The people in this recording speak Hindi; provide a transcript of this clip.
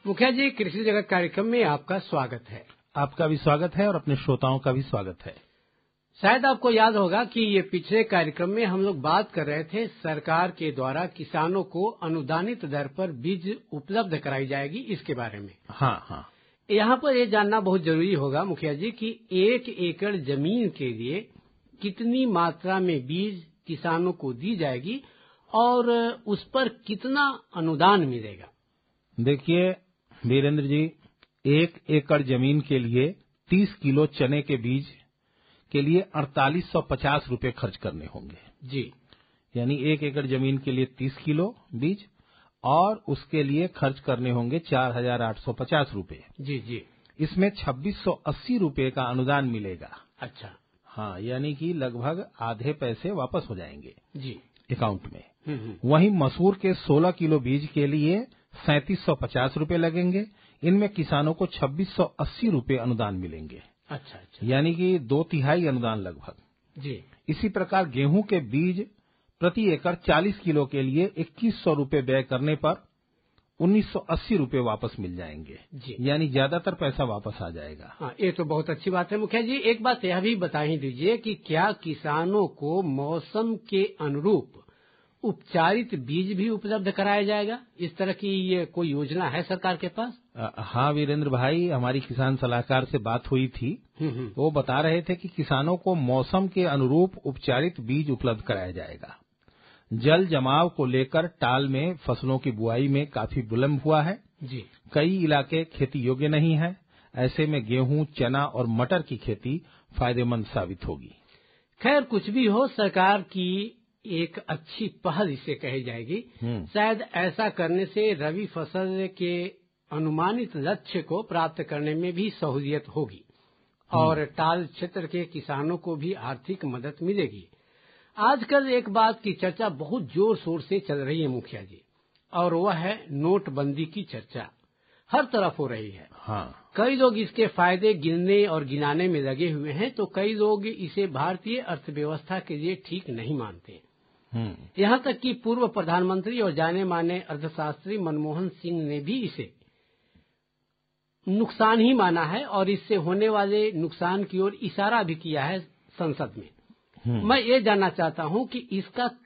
मुखिया जी, कृषि जगत कार्यक्रम में आपका स्वागत है। आपका भी स्वागत है और अपने श्रोताओं का भी स्वागत है। शायद आपको याद होगा कि ये पिछले कार्यक्रम में हम लोग बात कर रहे थे, सरकार के द्वारा किसानों को अनुदानित दर पर बीज उपलब्ध कराई जाएगी, इसके बारे में। हाँ। यहाँ पर ये जानना बहुत जरूरी होगा मुखिया जी कि 1 एकड़ जमीन के लिए कितनी मात्रा में बीज किसानों को दी जाएगी और उस पर कितना अनुदान मिलेगा। देखिए वीरेंद्र जी, 1 एकड़ जमीन के लिए 30 किलो चने के बीज के लिए 4850 रुपए खर्च करने होंगे जी। यानी 1 एकड़ जमीन के लिए 30 किलो बीज और उसके लिए खर्च करने होंगे 4850 रुपए। जी। इसमें 2680 रुपए का अनुदान मिलेगा। अच्छा। हाँ, यानी कि लगभग आधे पैसे वापस हो जाएंगे जी अकाउंट में। वहीं मसूर के 16 किलो बीज के लिए 3750 रुपए लगेंगे। इनमें किसानों को 2680 रुपए अनुदान मिलेंगे। अच्छा। यानी कि 2/3 अनुदान लगभग। जी। इसी प्रकार गेहूं के बीज प्रति एकड़ 40 किलो के लिए 2100 रुपए व्यय करने पर 1980 रुपए वापस मिल जाएंगे जी। यानी ज्यादातर पैसा वापस आ जाएगा। हाँ, ये तो बहुत अच्छी बात है मुखिया जी। एक बात यह भी बता ही दीजिए कि क्या किसानों को मौसम के अनुरूप उपचारित बीज भी उपलब्ध कराया जाएगा? इस तरह की ये कोई योजना है सरकार के पास? हाँ वीरेंद्र भाई, हमारी किसान सलाहकार से बात हुई थी। वो बता रहे थे कि किसानों को मौसम के अनुरूप उपचारित बीज उपलब्ध कराया जाएगा। जल जमाव को लेकर टाल में फसलों की बुआई में काफी विलंब हुआ है जी। कई इलाके खेती योग्य नहीं है। ऐसे में गेहूं, चना और मटर की खेती फायदेमंद साबित होगी। खैर, कुछ भी हो, सरकार की एक अच्छी पहल इसे कही जाएगी। शायद ऐसा करने से रबी फसल के अनुमानित लक्ष्य को प्राप्त करने में भी सहूलियत होगी और टाल क्षेत्र के किसानों को भी आर्थिक मदद मिलेगी। आजकल एक बात की चर्चा बहुत जोर शोर से चल रही है मुखिया जी, और वह है नोटबंदी की चर्चा। हर तरफ हो रही है। हाँ। कई लोग इसके फायदे गिनने और गिनाने में लगे हुए हैं, तो कई लोग इसे भारतीय अर्थव्यवस्था के लिए ठीक नहीं मानते। यहाँ तक कि पूर्व प्रधानमंत्री और जाने माने अर्थशास्त्री मनमोहन सिंह ने भी इसे नुकसान ही माना है और इससे होने वाले नुकसान की ओर इशारा भी किया है संसद में। मैं ये जानना चाहता हूँ कि इसका